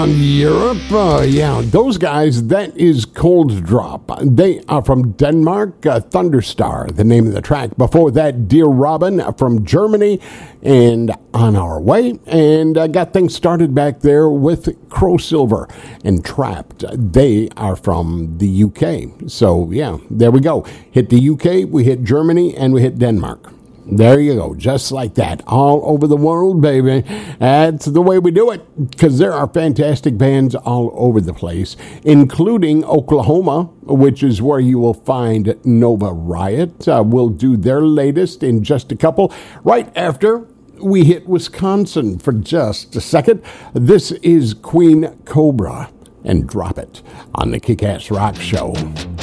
Europe, yeah, those guys, that is Cold Drop. They are from Denmark, Thunderstar, the name of the track. Before that, Dear Robin from Germany, and On Our Way. And I got things started back there with Crow Silver and Trapped. They are from the UK. So, yeah, there we go. Hit the UK, we hit Germany, and we hit Denmark. There you go, just like that, all over the world, baby. That's the way we do it, because there are fantastic bands all over the place, including Oklahoma, which is where you will find Nova Riot. We'll do their latest in just a couple, right after we hit Wisconsin for just a second. This is Queen Cobra, and Drop It on the Kick-Ass Rock Show.